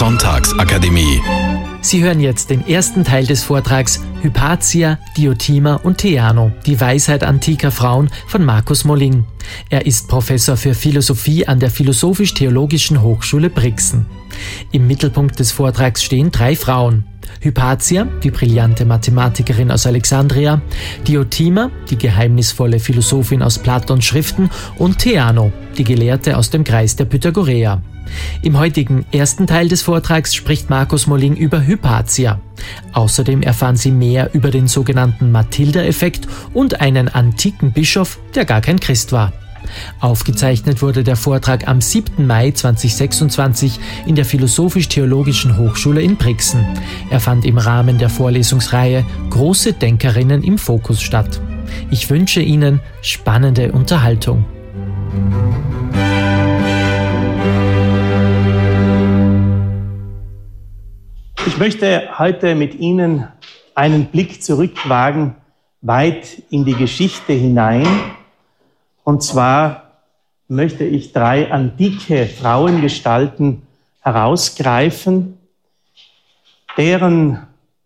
Sonntagsakademie. Sie hören jetzt den ersten Teil des Vortrags Hypatia, Diotima und Theano, die Weisheit antiker Frauen von Markus Molling. Er ist Professor für Philosophie an der Philosophisch-Theologischen Hochschule Brixen. Im Mittelpunkt des Vortrags stehen 3 Frauen. Hypatia, die brillante Mathematikerin aus Alexandria, Diotima, die geheimnisvolle Philosophin aus Platons Schriften und Theano, die Gelehrte aus dem Kreis der Pythagoreer. Im heutigen ersten Teil des Vortrags spricht Markus Molling über Hypatia. Außerdem erfahren Sie mehr über den sogenannten Matilda-Effekt und einen antiken Bischof, der gar kein Christ war. Aufgezeichnet wurde der Vortrag am 7. Mai 2026 in der Philosophisch-Theologischen Hochschule in Brixen. Er fand im Rahmen der Vorlesungsreihe Große Denkerinnen im Fokus statt. Ich wünsche Ihnen spannende Unterhaltung. Ich möchte heute mit Ihnen einen Blick zurückwagen, weit in die Geschichte hinein. Und zwar möchte ich 3 antike Frauengestalten herausgreifen, deren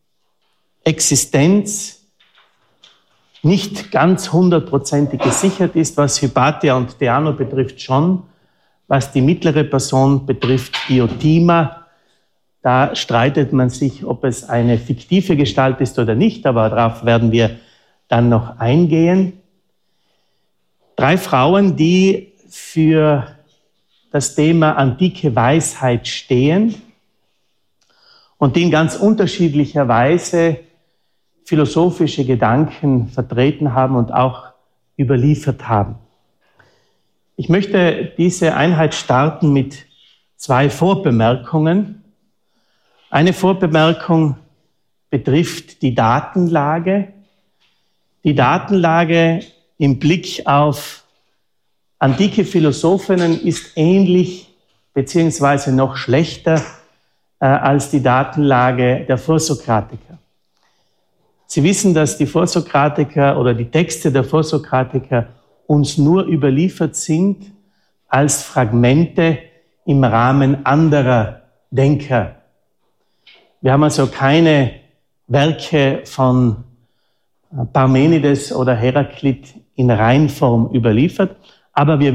Existenz nicht ganz 100%ig gesichert ist, was Hypatia und Theano betrifft schon, was die mittlere Person betrifft, Diotima. Da streitet man sich, ob es eine fiktive Gestalt ist oder nicht, aber darauf werden wir dann noch eingehen. 3 Frauen, die für das Thema antike Weisheit stehen und die in ganz unterschiedlicher Weise philosophische Gedanken vertreten haben und auch überliefert haben. Ich möchte diese Einheit starten mit 2 Vorbemerkungen. Eine Vorbemerkung betrifft die Datenlage. Die Datenlage im Blick auf antike Philosophinnen ist ähnlich beziehungsweise noch schlechter als die Datenlage der Vorsokratiker. Sie wissen, dass die Vorsokratiker oder die Texte der Vorsokratiker uns nur überliefert sind als Fragmente im Rahmen anderer Denker. Wir haben also keine Werke von Parmenides oder Heraklit in Reinform überliefert, aber wir